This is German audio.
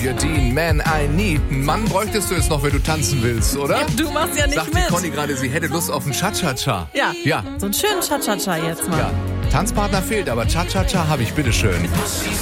Olivia Dean, Man I Need. Einen Mann bräuchtest du jetzt noch, wenn du tanzen willst, oder? Ja, du machst ja nicht Sagt mit. die Conny gerade, sie hätte Lust auf einen Cha-Cha-Cha. Ja, so einen schönen Cha-Cha-Cha jetzt mal. Ja. Tanzpartner fehlt, aber Cha-Cha-Cha habe ich, bitteschön.